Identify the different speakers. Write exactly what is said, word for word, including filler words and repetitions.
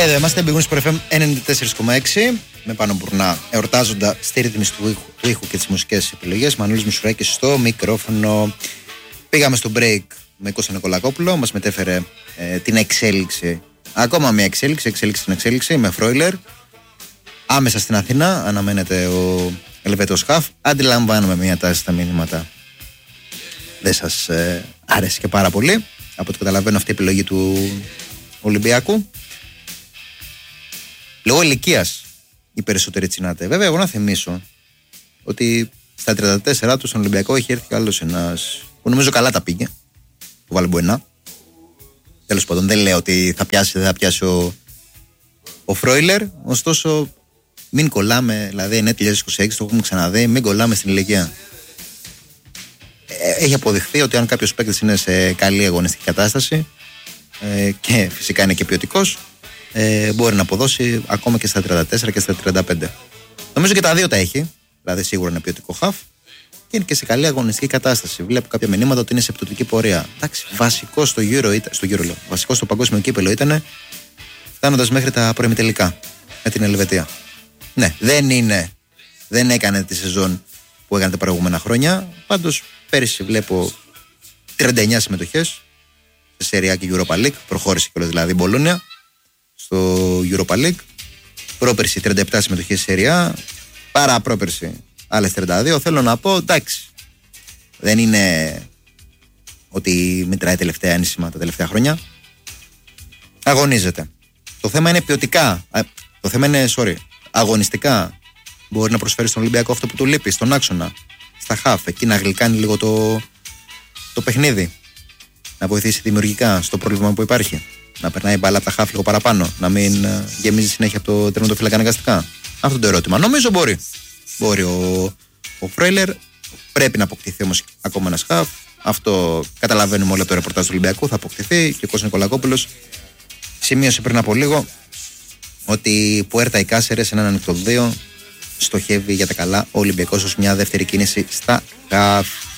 Speaker 1: Εδώ είμαστε, μπηγούν στο εφ εμ ενενήντα τέσσερα κόμμα έξι με Πάνο Μπουρνά, εορτάζοντα στη ρύθμιση του ήχου, του ήχου και τις μουσικές επιλογές. Μανούλης Μουσουράκης στο μικρόφωνο. Πήγαμε στο break με Κώστα Νικολακόπουλο, μας μετέφερε ε, την εξέλιξη, ακόμα μια εξέλιξη, εξέλιξη στην εξέλιξη με Φρόιλερ. Άμεσα στην Αθήνα αναμένεται ο Ελβετός Χαφ. Αντιλαμβάνομαι μια τάση στα μηνύματα. Δεν σας ε, άρεσε και πάρα πολύ. Από ό,τι καταλαβαίνω αυτή η επιλογή του Ολυμπιακού. Λόγω ηλικίας οι περισσότεροι τσινάτε. Βέβαια, εγώ να θυμίσω ότι στα τριάντα τέσσερα του στον Ολυμπιακό έχει έρθει άλλος ένας που νομίζω καλά τα πήγε. Ο Βαλμπουενά. Τέλος πάντων, δεν λέω ότι θα πιάσει, δεν θα πιάσει ο, ο Φρόιλερ. Ωστόσο, μην κολλάμε, δηλαδή είναι είκοσι είκοσι έξι, το έχουμε ξαναδεί, μην κολλάμε στην ηλικία. Έχει αποδειχθεί ότι αν κάποιος παίκτης είναι σε καλή αγωνιστική κατάσταση ε, και φυσικά είναι και ποιοτικός, ε, μπορεί να αποδώσει ακόμα και στα τριάντα τέσσερα και στα τριάντα πέντε. Νομίζω και τα δύο τα έχει, δηλαδή σίγουρα είναι ποιοτικό χαφ και είναι και σε καλή αγωνιστική κατάσταση. Βλέπω κάποια μηνύματα ότι είναι σε πτωτική πορεία. Εντάξει, βασικό στο Euro, στο Euro, βασικό στο παγκόσμιο κύπελο ήταν φτάνοντας μέχρι τα προημιτελικά με την Ελβετία. Ναι, δεν είναι, δεν έκανε τη σεζόν που έκανε τα προηγούμενα χρόνια. Πάντως πέρυσι βλέπω τριάντα εννιά συμμετοχές σε Serie A και Europa League. Προχώρησε κιόλας δηλαδή η Μπολόνια στο Europa League. Πρόπερση τριάντα επτά συμμετοχές σε Serie A. Παρά πρόπερση άλλες τριάντα δύο. Θέλω να πω, εντάξει, δεν είναι ότι μετράει τελευταία ένσημα τα τελευταία χρόνια. Αγωνίζεται. Το θέμα είναι ποιοτικά. Το θέμα είναι, sorry, αγωνιστικά. Μπορεί να προσφέρει στον Ολυμπιακό αυτό που του λείπει, στον άξονα, στα χαφ, εκεί να γλυκάνει λίγο το, το παιχνίδι. Να βοηθήσει δημιουργικά στο πρόβλημα που υπάρχει. Να περνάει μπάλα από τα χαφ λίγο παραπάνω. Να μην γεμίζει συνέχεια από το τερματοφύλακα αναγκαστικά. Αυτό το ερώτημα. Νομίζω μπορεί. Μπορεί ο, ο Φρόιλερ. Πρέπει να αποκτηθεί όμως ακόμα ένα χαφ. Αυτό καταλαβαίνουμε όλοι από το ρεπορτάζ του Ολυμπιακού. Θα αποκτηθεί. Και ο Κώστας Νικολακόπουλος σημείωσε πριν από λίγο ότι Πουέρτα οι Κάσερες, έναν ανοιχτό δύο, στοχεύει για τα καλά ο Ολυμπιακός ως μια δεύτερη κίνηση στα χαφ.